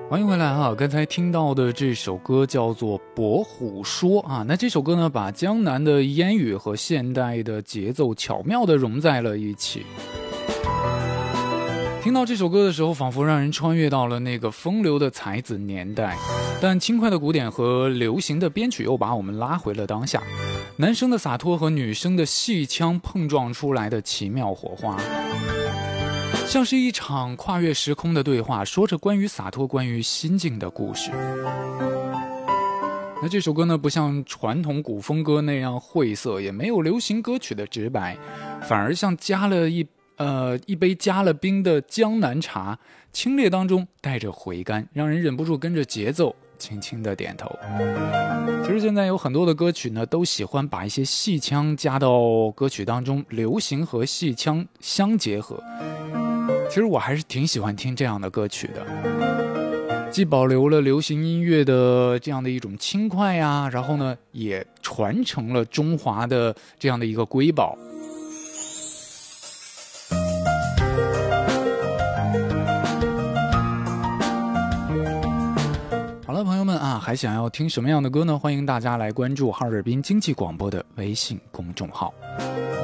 欢迎回来哈！刚才听到的这首歌叫做《伯虎说》啊，那这首歌呢，把江南的烟雨和现代的节奏巧妙地融在了一起。听到这首歌的时候，仿佛让人穿越到了那个风流的才子年代，但轻快的鼓点和流行的编曲又把我们拉回了当下。男生的洒脱和女生的戏腔碰撞出来的奇妙火花，像是一场跨越时空的对话，说着关于洒脱、关于心境的故事。那这首歌呢，不像传统古风歌那样晦涩，也没有流行歌曲的直白，反而像加了一杯加了冰的江南茶，清冽当中带着回甘，让人忍不住跟着节奏轻轻的点头。其实现在有很多的歌曲呢，都喜欢把一些戏腔加到歌曲当中，流行和戏腔相结合。其实我还是挺喜欢听这样的歌曲的，既保留了流行音乐的这样的一种轻快啊，然后呢也传承了中华的这样的一个瑰宝。好了，朋友们啊，还想要听什么样的歌呢？欢迎大家来关注哈尔滨经济广播的微信公众号。